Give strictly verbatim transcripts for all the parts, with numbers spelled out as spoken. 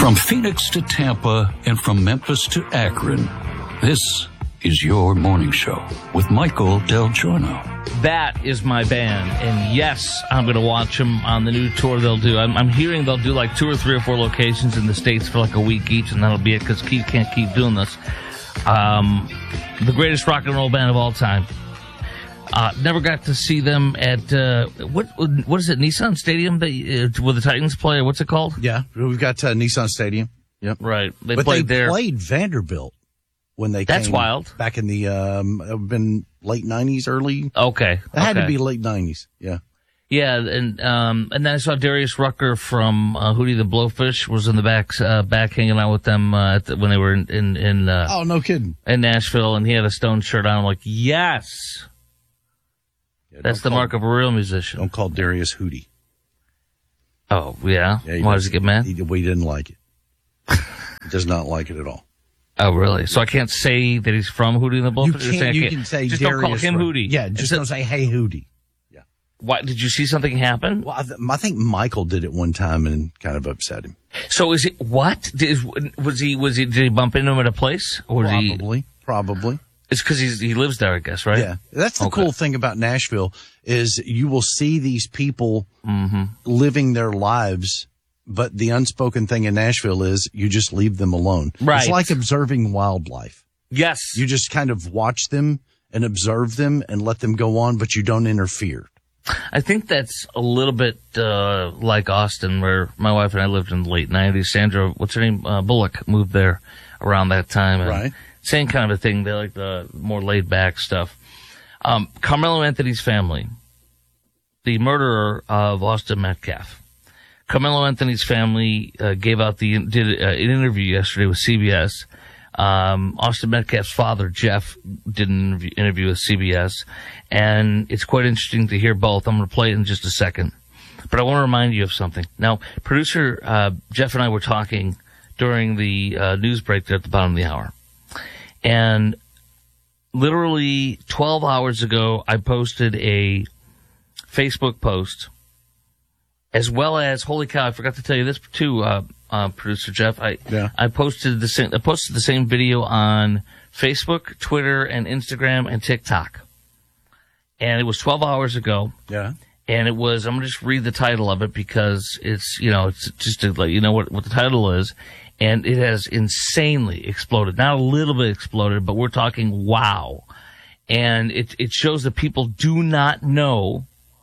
From Phoenix to Tampa and from Memphis to Akron, this is your morning show with Michael Del Giorno. That is my band, and yes, I'm going to watch them on the new tour they'll do. I'm, I'm hearing they'll do like two or three or four locations in the States for like a week each, and that'll be it because Keith can't keep doing this. Um, the greatest rock and roll band of all time. Uh, never got to see them at, uh, what what is it, Nissan Stadium that, uh, where the Titans play, or what's it called? Yeah, we've got uh, Nissan Stadium. Yep. Right. They but played they there. played Vanderbilt when they That's came. wild. Back in the, um, it would been late nineties, early. Okay. It had okay. to be late nineties, yeah. Yeah, and um, and then I saw Darius Rucker from uh, Hootie the Blowfish was in the back uh, back hanging out with them uh, at the, when they were in in, in uh, oh no kidding in Nashville, and he had a Stone shirt on. I'm like, yes, yeah, that's the call, mark of a real musician. Don't call Darius Hootie. Oh yeah, yeah why does he get mad? He, we didn't like it. He does not like it at all. Oh really? So I can't say that he's from Hootie and the Blowfish. You, can't, I you can't, can say just Darius don't call him Rucker. Hootie. Yeah, just don't say hey Hootie. Why, did you see something happen? Well, I, th- I think Michael did it one time and kind of upset him. So is it what? Did, was he? Was he? Did he bump into him at a place? Or probably, he, probably. It's because he's he lives there, I guess, right? Yeah, that's the okay. cool thing about Nashville is you will see these people mm-hmm. living their lives, but the unspoken thing in Nashville is you just leave them alone. Right. It's like observing wildlife. Yes. You just kind of watch them and observe them and let them go on, but you don't interfere. I think that's a little bit uh, like Austin, where my wife and I lived in the late nineties. Sandra, what's her name? Uh, Bullock moved there around that time. And right. Same kind of a thing. They like the more laid-back stuff. Um, Carmelo Anthony's family, the murderer of Austin Metcalf. Carmelo Anthony's family uh, gave out the did uh, an interview yesterday with C B S. Um, Austin Metcalf's father, Jeff, did an interview, interview with C B S, and it's quite interesting to hear both. I'm going to play it in just a second, but I want to remind you of something. Now, producer uh, Jeff and I were talking during the uh, news break there at the bottom of the hour, and literally twelve hours ago, I posted a Facebook post, as well as, holy cow, I forgot to tell you this too, uh, Uh, producer Jeff, I yeah. I posted the same I posted the same video on Facebook, Twitter, and Instagram and TikTok, and it was twelve hours ago. Yeah, and it was. I'm gonna just read the title of it because it's you know it's just to let you know what what the title is, and it has insanely exploded. Not a little bit exploded, but we're talking wow, and it it shows that people do not know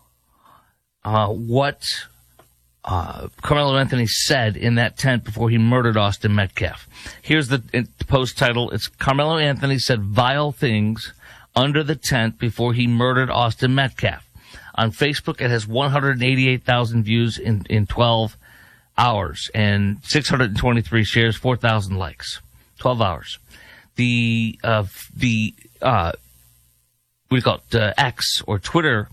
uh, what. Uh, Carmelo Anthony said in that tent before he murdered Austin Metcalf. Here's the, the post title. It's Carmelo Anthony said vile things under the tent before he murdered Austin Metcalf. On Facebook, it has one hundred eighty-eight thousand views in, in twelve hours and six hundred twenty-three shares, four thousand likes. twelve hours. The, uh, the, uh, what do you call it, uh, X or Twitter,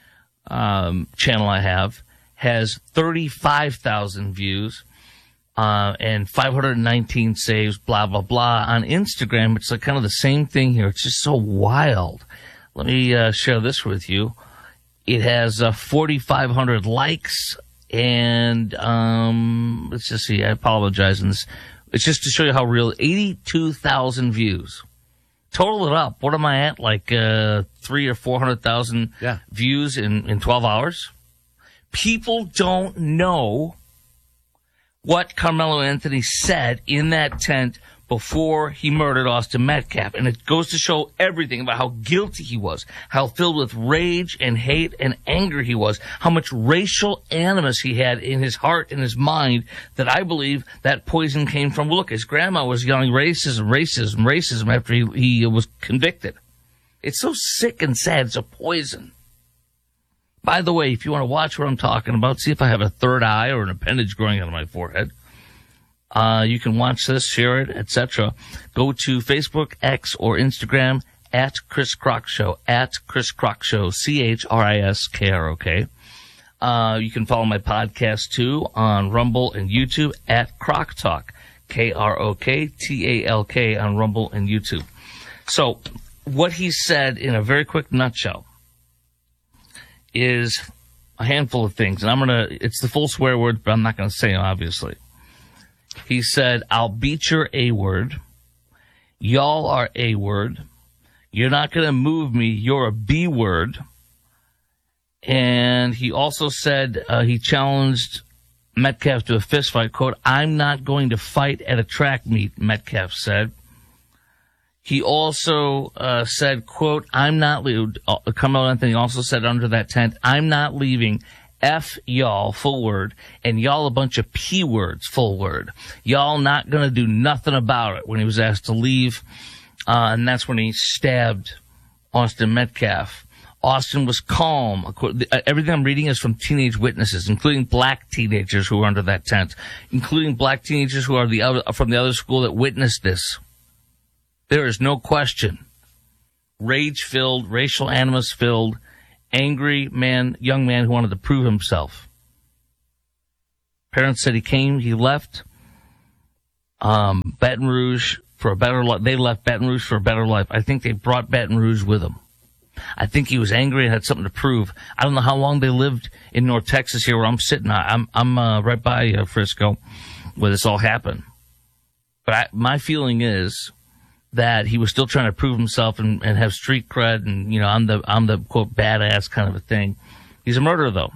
um, channel I have, has thirty-five thousand views uh, and five hundred nineteen saves, blah, blah, blah. On Instagram, it's like kind of the same thing here. It's just so wild. Let me uh, share this with you. It has uh, forty-five hundred likes, and um, let's just see. I apologize. In this. It's just to show you how real. eighty-two thousand views. Total it up. What am I at? Like uh, three or four hundred thousand yeah. views in, in twelve hours? People don't know what Carmelo Anthony said in that tent before he murdered Austin Metcalf. And it goes to show everything about how guilty he was, how filled with rage and hate and anger he was, how much racial animus he had in his heart and his mind, that I believe that poison came from. Look, his grandma was yelling racism, racism, racism after he, he was convicted. It's so sick and sad. It's a poison. By the way, if you want to watch what I'm talking about, see if I have a third eye or an appendage growing out of my forehead. Uh, you can watch this, share it, et cetera. Go to Facebook, X, or Instagram at Chris Crock Show, at Chris Crock Show, C H R I S K R O K. Uh, you can follow my podcast, too, on Rumble and YouTube at Crock Talk, K R O K T A L K on Rumble and YouTube. So what he said in a very quick nutshell is a handful of things, and I'm going to, it's the full swear words, but I'm not going to say them, obviously. He said, I'll beat your A word. Y'all are A word. You're not going to move me. You're a B word. And he also said uh, he challenged Metcalf to a fist fight. Quote, I'm not going to fight at a track meet, Metcalf said. He also uh, said, quote, I'm not leaving. Uh, Carmelo Anthony also said under that tent, I'm not leaving. F y'all, full word, and y'all a bunch of P words, full word. Y'all not going to do nothing about it when he was asked to leave. Uh, and that's when he stabbed Austin Metcalf. Austin was calm. Everything I'm reading is from teenage witnesses, including black teenagers who were under that tent, including black teenagers who are the other, from the other school that witnessed this. There is no question. Rage-filled, racial animus-filled, angry man, young man who wanted to prove himself. Parents said he came, he left um, Baton Rouge for a better life. They left Baton Rouge for a better life. I think they brought Baton Rouge with them. I think he was angry and had something to prove. I don't know how long they lived in North Texas here where I'm sitting. I'm I'm uh, right by uh, Frisco where this all happened. But I, my feeling is that he was still trying to prove himself and, and have street cred and, you know, I'm the, I'm the, quote, badass kind of a thing. He's a murderer, though.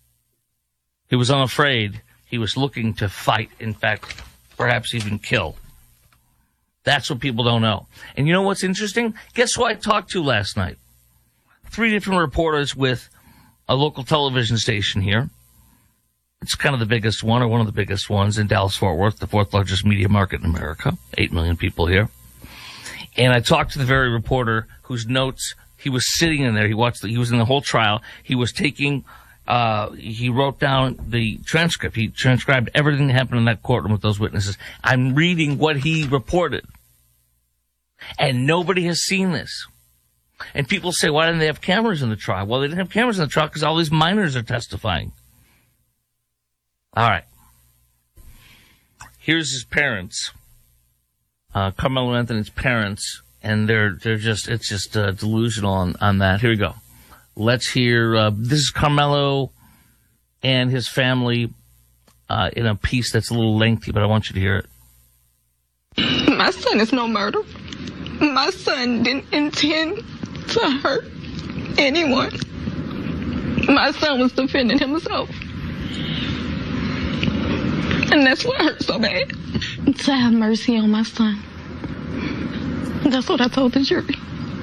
He was unafraid. He was looking to fight, in fact, perhaps even kill. That's what people don't know. And you know what's interesting? Guess who I talked to last night? Three different reporters with a local television station here. It's kind of the biggest one, or one of the biggest ones in Dallas-Fort Worth, the fourth largest media market in America. Eight million people here. And I talked to the very reporter whose notes, he was sitting in there. He watched, the, he was in the whole trial. He was taking, uh, he wrote down the transcript. He transcribed everything that happened in that courtroom with those witnesses. I'm reading what he reported. And nobody has seen this. And people say, why didn't they have cameras in the trial? Well, they didn't have cameras in the trial because all these minors are testifying. All right. Here's his parents. Uh, Carmelo Anthony's parents, and they're they're just it's just uh, delusional on, on that. Here we go. Let's hear. Uh, this is Carmelo and his family uh, in a piece that's a little lengthy, but I want you to hear it. My son is no murderer. My son didn't intend to hurt anyone. My son was defending himself, and that's what hurt so bad. To have mercy on my son. That's what I told the jury.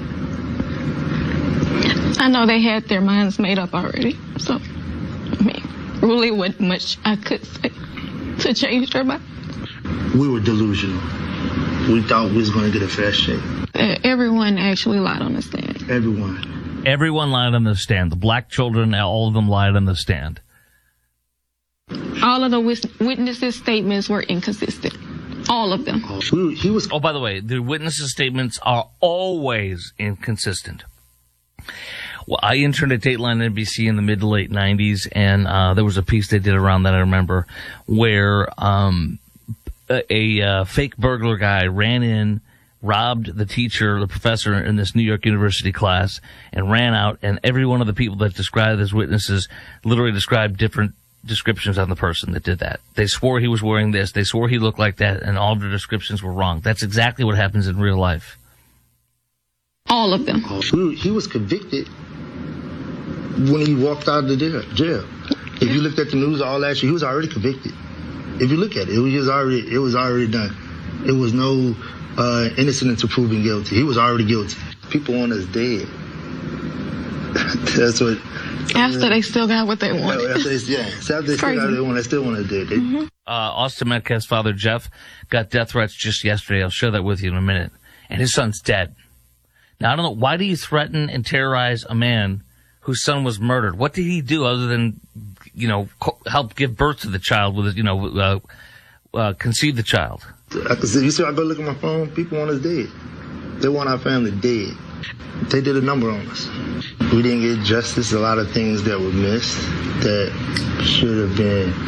I know they had their minds made up already, so I mean, really wasn't much I could say to change their mind. We were delusional. We thought we was going to get a fast shake. Uh, everyone actually lied on the stand. Everyone. Everyone lied on the stand. The black children, all of them lied on the stand. All of the witnesses' statements were inconsistent. All of them. We, he was. Oh, by the way, the witnesses' statements are always inconsistent. Well, I interned at Dateline N B C in the mid to late nineties, and uh, there was a piece they did around that, I remember, where um, a, a uh, fake burglar guy ran in, robbed the teacher, the professor in this New York University class, and ran out, and every one of the people that described as witnesses literally described different descriptions on the person that did that. They swore he was wearing this, they swore he looked like that, and all the descriptions were wrong. That's exactly what happens in real life. All of them. We, he was convicted when he walked out of the jail. If you looked at the news all last year, he was already convicted. If you look at it, it was already it was already done. It was no uh, innocent until proven guilty. He was already guilty. People want us dead. That's what. After uh, they still got what they wanted. Yeah, after they, yeah. So after they still got what they wanted, they still want us dead. They, mm-hmm. uh, Austin Metcalf's father, Jeff, got death threats just yesterday. I'll share that with you in a minute. And his son's dead. Now, I don't know. Why do you threaten and terrorize a man whose son was murdered? What did he do other than, you know, co- help give birth to the child with, you know, uh, uh, conceive the child? I can see, you see, I go look at my phone, people want us dead. They want our family dead. They did a number on us. We didn't get justice. A lot of things that were missed that should have been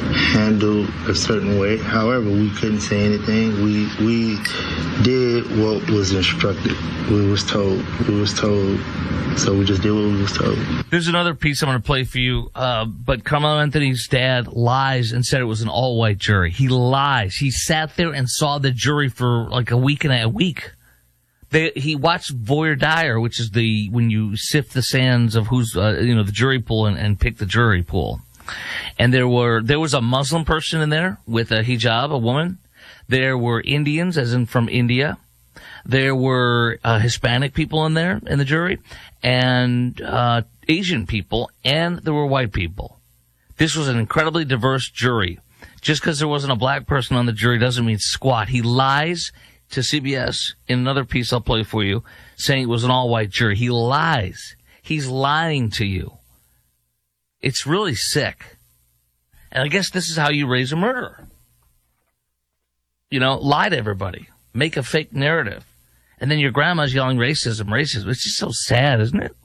handled a certain way. However, we couldn't say anything. We we did what was instructed. We was told. We was told. So we just did what we was told. There's another piece I'm going to play for you. Uh, but Carmelo Anthony's dad lies and said it was an all-white jury. He lies. He sat there and saw the jury for like a week and a week. They, he watched voir dire, which is the when you sift the sands of who's uh, you know the jury pool and, and pick the jury pool. And there were there was a Muslim person in there with a hijab, a woman. There were Indians, as in from India. There were uh, Hispanic people in there in the jury, and uh, Asian people, and there were white people. This was an incredibly diverse jury. Just because there wasn't a black person on the jury doesn't mean squat. He lies to C B S in another piece I'll play for you, saying it was an all-white jury. He lies. He's lying to you. It's really sick. And I guess this is how you raise a murderer. You know, lie to everybody. Make a fake narrative. And then your grandma's yelling racism, racism. It's just so sad, isn't it?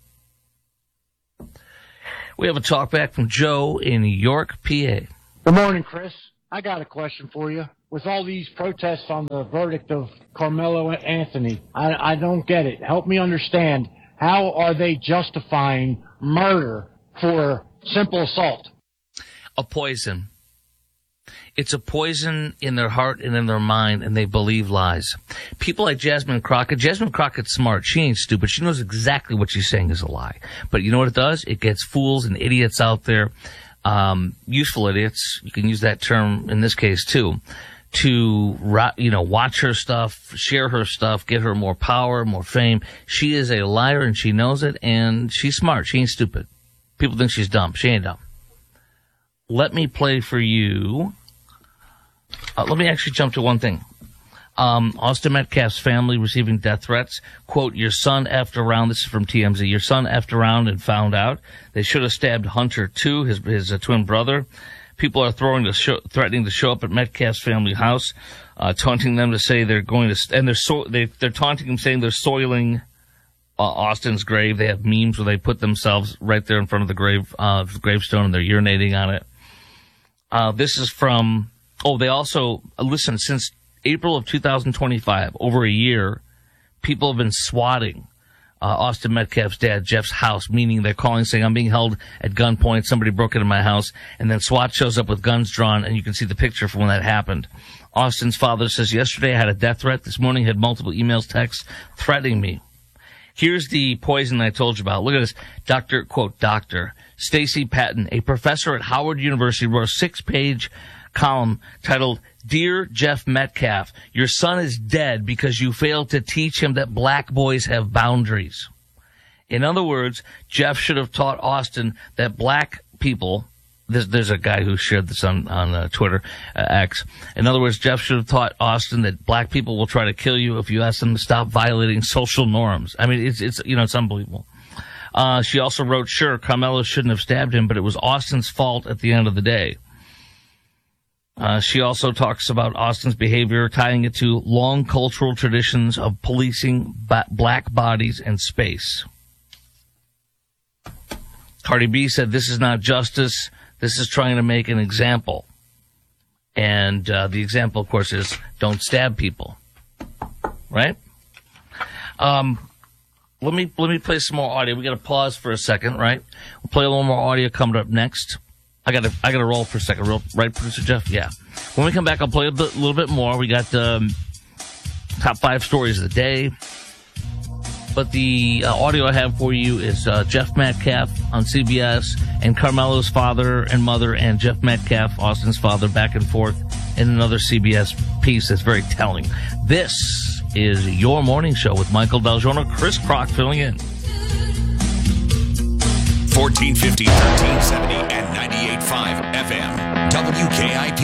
We have a talk back from Joe in York, P A. Good morning, Chris. I got a question for you. With all these protests on the verdict of Carmelo Anthony, I, I don't get it. Help me understand. How are they justifying murder for simple assault? A poison. It's a poison in their heart and in their mind, and they believe lies. People like Jasmine Crockett. Jasmine Crockett's smart. She ain't stupid. She knows exactly what she's saying is a lie. But you know what it does? It gets fools and idiots out there, um, useful idiots. You can use that term in this case, too. To, you know, watch her stuff, share her stuff, get her more power, more fame. She is a liar and she knows it, and she's smart. She ain't stupid. People think she's dumb. She ain't dumb. Let me play for you. Uh, let me actually jump to one thing. Um, Austin Metcalf's family receiving death threats. Quote, your son effed around. This is from T M Z. Your son effed around and found out. They should have stabbed Hunter, too, his, his uh, twin brother. People are throwing to show, threatening to show up at Metcalf's family house, uh, taunting them to say they're going to, and they're so, they, they're taunting them saying they're soiling, uh, Austin's grave. They have memes where they put themselves right there in front of the grave, uh, the gravestone, and they're urinating on it. Uh, this is from, oh, they also, uh, listen, since April of two thousand twenty-five, over a year, people have been swatting Uh, Austin Metcalf's dad, Jeff's house, meaning they're calling saying, I'm being held at gunpoint, somebody broke into my house, and then SWAT shows up with guns drawn, and you can see the picture from when that happened. Austin's father says, yesterday I had a death threat. This morning I had multiple emails, texts threatening me. Here's the poison I told you about. Look at this. Doctor, quote, Doctor Stacy Patton, a professor at Howard University, wrote a six-page column titled, Dear Jeff Metcalf, your son is dead because you failed to teach him that black boys have boundaries. In other words, Jeff should have taught Austin that black people, there's, there's a guy who shared this on, on uh, Twitter, uh, X. In other words, Jeff should have taught Austin that black people will try to kill you if you ask them to stop violating social norms. I mean, it's, it's, you know, it's unbelievable. Uh, she also wrote, sure, Carmelo shouldn't have stabbed him, but it was Austin's fault at the end of the day. Uh, she also talks about Austin's behavior, tying it to long cultural traditions of policing ba- black bodies and space. Cardi B said, this is not justice. This is trying to make an example. And uh, the example, of course, is don't stab people. Right? Um, let me let me play some more audio. We got to pause for a second, right? We'll play a little more audio coming up next. I gotta, I gotta roll for a second, real, right, Producer Jeff? Yeah. When we come back, I'll play a bit, little bit more. We got, um, top five stories of the day. But the uh, audio I have for you is, uh, Jeff Metcalf on C B S and Carmelo's father and mother and Jeff Metcalf, Austin's father, back and forth in another C B S piece that's very telling. This is Your Morning Show with Michael Del Giorno, Chris Crock filling in. fourteen fifty, thirteen seventy, and ninety-eight point five F M. W K I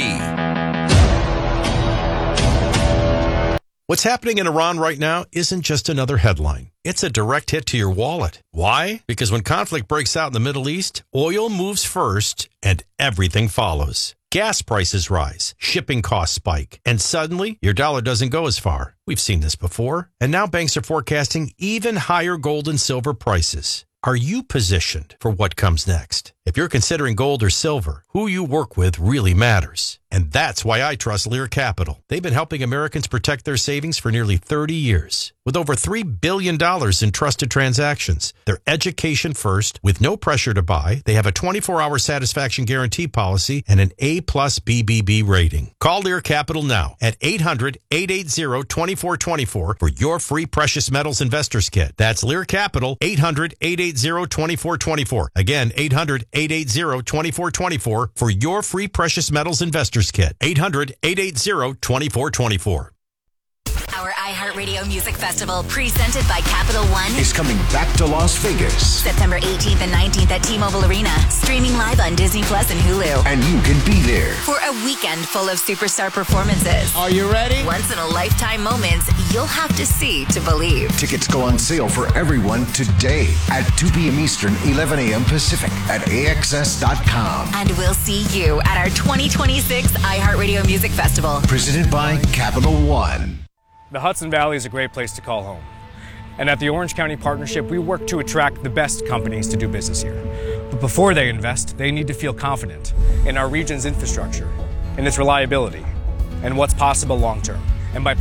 P. What's happening in Iran right now isn't just another headline. It's a direct hit to your wallet. Why? Because when conflict breaks out in the Middle East, oil moves first and everything follows. Gas prices rise, shipping costs spike, and suddenly your dollar doesn't go as far. We've seen this before. And now banks are forecasting even higher gold and silver prices. Are you positioned for what comes next? If you're considering gold or silver, who you work with really matters. And that's why I trust Lear Capital. They've been helping Americans protect their savings for nearly thirty years. With over three billion dollars in trusted transactions, they're education first, with no pressure to buy. They have a twenty-four hour satisfaction guarantee policy and an A plus B B B rating. Call Lear Capital now at eight hundred, eight eight zero, two four two four for your free Precious Metals Investors Kit. That's Lear Capital, eight hundred, eight eight zero, two four two four. Again, eight hundred, eight eight zero, two four two four for your free Precious Metals Investors Kit. eight hundred, eight eight zero, two four two four. Our iHeartRadio Music Festival, presented by Capital One, is coming back to Las Vegas. September eighteenth and nineteenth at T-Mobile Arena. Streaming live on Disney Plus and Hulu. And you can be there For a weekend full of superstar performances. Are you ready? Once-in-a-lifetime moments you'll have to see to believe. Tickets go on sale for everyone today at two p.m. Eastern, eleven a.m. Pacific at A X S dot com. And we'll see you at our twenty twenty-six iHeartRadio Music Festival. Presented by Capital One. The Hudson Valley is a great place to call home. And at the Orange County Partnership, we work to attract the best companies to do business here. But before they invest, they need to feel confident in our region's infrastructure, in its reliability, and what's possible long term. And by